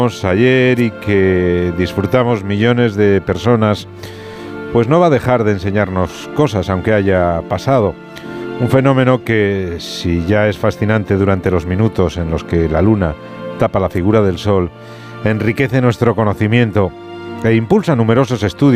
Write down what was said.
ayer y que disfrutamos millones de personas, pues no va a dejar de enseñarnos cosas, aunque haya pasado. Un fenómeno que, si ya es fascinante durante los minutos en los que la luna tapa la figura del sol, enriquece nuestro conocimiento e impulsa numerosos estudios